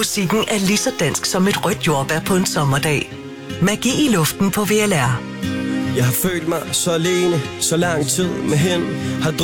Musikken er lige så dansk som et rødt jordbær på en sommerdag. Magi i luften på VLR. Jeg har følt mig så alene, så lang tid med hende. Har